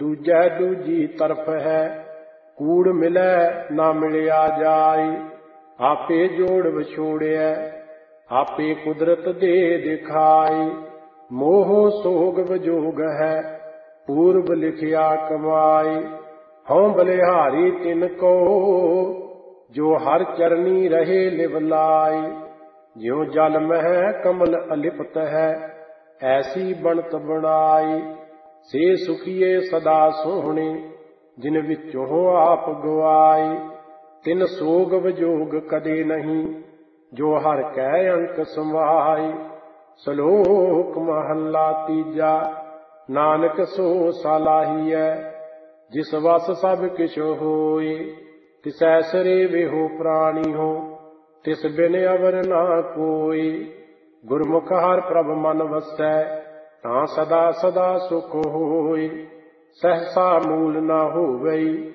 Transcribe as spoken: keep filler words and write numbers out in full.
दूजै दूजी तरफ है। कूड़ मिलै ना मिलिया जाय, आपे जोड़ विछोड़िया, आपे कुदरत दे दिखाई। मोह सोग विजोग है, पूर्व लिखिया कमाई। हऊँ बलिहारी तिनको, जो हर चरनी रहे लिवलाई। ज्यों जल मह कमल अलिपत है, ऐसी बनत बनाई। से सुखिए सदा सोहणे, जिन विचों आप गवाई। तिन सोग विजोग कदे नहीं, जो हर कै अंक समाई। सलोक महला तीजा, नानक सो सलाहिया। जिस वस सब किछ होए, तिसै सरे वेहो प्राणी हो। तिस बिन अवर ना कोई, गुरमुख हर प्रभ मन वसै। तां सदा सदा सुख होए, सहसा मूल ना होवई।